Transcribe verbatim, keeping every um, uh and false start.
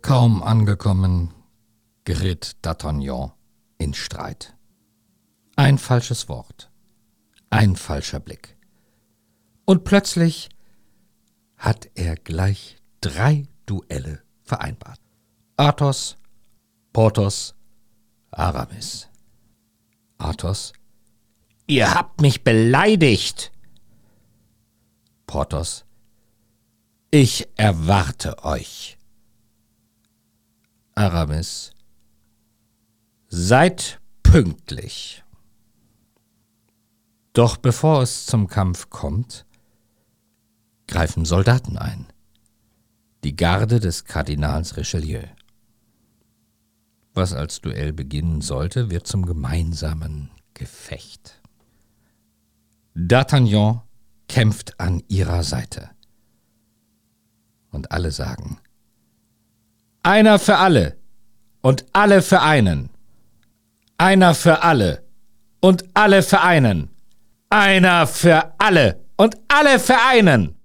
Kaum angekommen, geriet D'Artagnan in Streit. Ein falsches Wort, ein falscher Blick. Und plötzlich hat er gleich drei Duelle vereinbart. Athos, Porthos, Aramis. Athos: »Ihr habt mich beleidigt!« Porthos: »Ich erwarte euch!« Aramis: »Seid pünktlich!« Doch bevor es zum Kampf kommt, greifen Soldaten ein. Die Garde des Kardinals Richelieu. Was als Duell beginnen sollte, wird zum gemeinsamen Gefecht. D'Artagnan kämpft an ihrer Seite. Und alle sagen: »Einer für alle und alle für einen. Einer für alle und alle für einen. Einer für alle und alle für einen.«